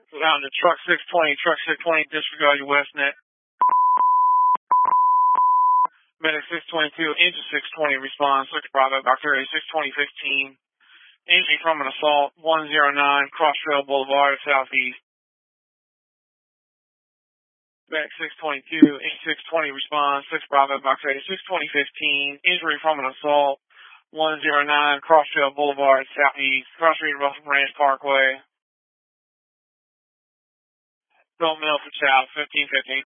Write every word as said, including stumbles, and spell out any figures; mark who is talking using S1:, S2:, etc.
S1: Down to truck six twenty, truck six twenty, disregard your WestNet. Medic six twenty-two, engine six twenty, response, six Bravo, Doctor A six twenty fifteen. Injury from an assault, one zero nine, Crossrail Boulevard, southeast. Medic six twenty-two, engine six twenty, response, six Bravo, Doctor A six twenty fifteen. Injury from an assault, one zero nine, Crossrail Boulevard, southeast. Cross Street, Russell Branch Parkway. Don't mill for Chow, fifteen fifteen.